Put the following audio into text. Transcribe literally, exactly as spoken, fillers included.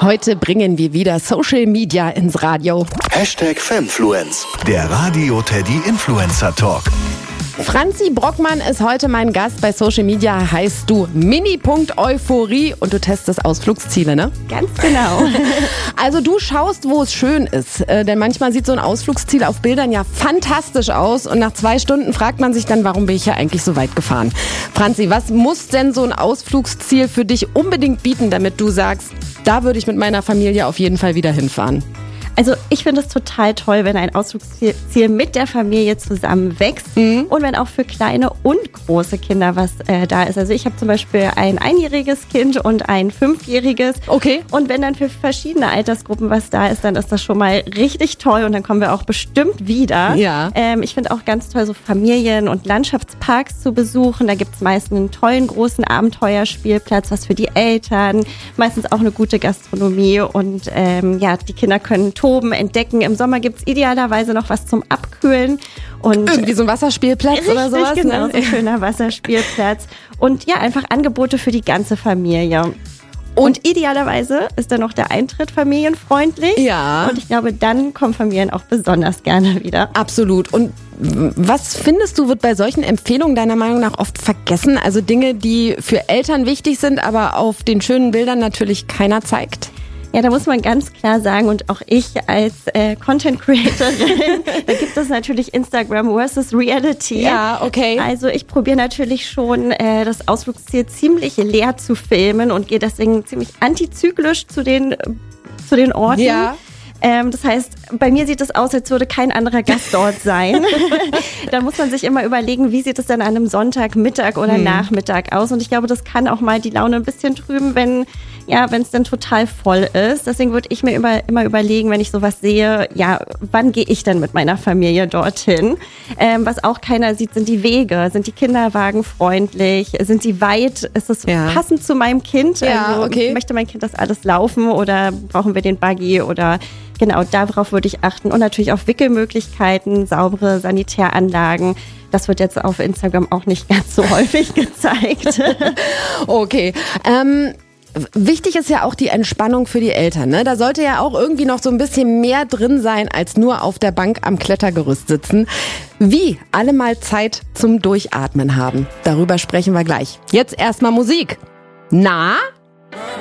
Heute bringen wir wieder Social Media ins Radio. Hashtag Femfluence, der Radio-Teddy-Influencer-Talk. Franzi Brockmann ist heute mein Gast. Bei Social Media heißt du Mini.Euphorie und du testest Ausflugsziele, ne? Ganz genau. Also du schaust, wo es schön ist. Äh, denn manchmal sieht so ein Ausflugsziel auf Bildern ja fantastisch aus und nach zwei Stunden fragt man sich dann, warum bin ich ja eigentlich so weit gefahren? Franzi, was muss denn so ein Ausflugsziel für dich unbedingt bieten, damit du sagst, da würde ich mit meiner Familie auf jeden Fall wieder hinfahren? Also ich finde es total toll, wenn ein Ausflugsziel mit der Familie zusammen wächst mhm. und wenn auch für kleine und große Kinder was äh, da ist. Also ich habe zum Beispiel ein einjähriges Kind und ein fünfjähriges. Okay. Und wenn dann für verschiedene Altersgruppen was da ist, dann ist das schon mal richtig toll und dann kommen wir auch bestimmt wieder. Ja. Ähm, ich finde auch ganz toll, so Familien- und Landschaftsparks zu besuchen. Da gibt es meistens einen tollen, großen Abenteuerspielplatz, was für die Eltern, meistens auch eine gute Gastronomie und ähm, ja, die Kinder können toben, entdecken. Im Sommer gibt es idealerweise noch was zum Abkühlen. Und irgendwie so ein Wasserspielplatz richtig, oder sowas. Genau, Ne? so ein schöner Wasserspielplatz. Und ja, einfach Angebote für die ganze Familie. Und, und idealerweise ist dann noch der Eintritt familienfreundlich. Ja. Und ich glaube, dann kommen Familien auch besonders gerne wieder. Absolut. Und was findest du, wird bei solchen Empfehlungen deiner Meinung nach oft vergessen? Also Dinge, die für Eltern wichtig sind, aber auf den schönen Bildern natürlich keiner zeigt? Ja, da muss man ganz klar sagen, und auch ich als äh, Content Creatorin, da gibt es natürlich Instagram versus Reality. Ja, okay. Also ich probiere natürlich schon, äh, das Ausflugsziel ziemlich leer zu filmen und gehe deswegen ziemlich antizyklisch zu den, zu den Orten. Ja. Ähm, das heißt, bei mir sieht es aus, als würde kein anderer Gast dort sein. Da muss man sich immer überlegen, wie sieht es denn an einem Sonntagmittag oder hm. Nachmittag aus? Und ich glaube, das kann auch mal die Laune ein bisschen trüben, wenn ja, wenn es dann total voll ist. Deswegen würde ich mir immer, immer überlegen, wenn ich sowas sehe, ja, wann gehe ich denn mit meiner Familie dorthin? Ähm, was auch keiner sieht, sind die Wege. Sind die Kinderwagen freundlich? Sind die weit? Ist es ja. passend zu meinem Kind? Ja, also, okay. Möchte mein Kind das alles laufen oder brauchen wir den Buggy oder genau, darauf würde ich achten. Und natürlich auf Wickelmöglichkeiten, saubere Sanitäranlagen. Das wird jetzt auf Instagram auch nicht ganz so häufig gezeigt. Okay. Ähm, wichtig ist ja auch die Entspannung für die Eltern. Ne? Da sollte ja auch irgendwie noch so ein bisschen mehr drin sein, als nur auf der Bank am Klettergerüst sitzen. Wie alle mal Zeit zum Durchatmen haben. Darüber sprechen wir gleich. Jetzt erstmal Musik. Na?